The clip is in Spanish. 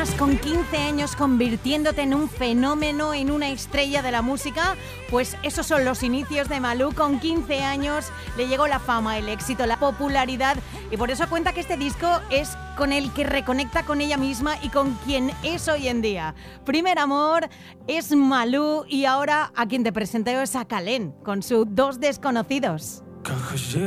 imaginas con 15 años convirtiéndote en un fenómeno, en una estrella de la música? Pues esos son los inicios de Malú. Con 15 años le llegó la fama, el éxito, la popularidad, y por eso cuenta que este disco es con el que reconecta con ella misma y con quien es hoy en día. Primer amor es Malú, y ahora a quien te presento es a Kallen con su Dos desconocidos.